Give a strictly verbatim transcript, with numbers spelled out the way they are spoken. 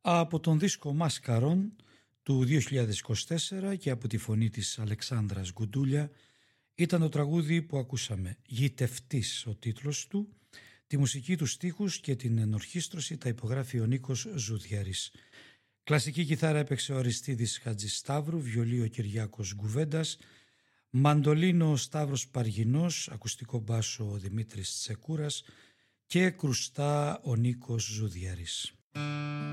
Από τον δίσκο Μάσκαρον του δύο χιλιάδες είκοσι τέσσερα και από τη φωνή της Αλεξάνδρας Γκουντούλια ήταν το τραγούδι που ακούσαμε, «Γητευτής» ο τίτλος του. Τη μουσική του στίχους και την ενορχήστρωση τα υπογράφει ο Νίκος Ζουδιαρής. Κλασική κιθάρα έπαιξε ο Αριστίδης Χατζησταύρου, βιολί ο Κυριάκος Γκουβέντας, μαντολίνο ο Σταύρος Παργινός, ακουστικό μπάσο ο Δημήτρης Τσεκούρας και κρουστά ο Νίκος Ζουδιαρής.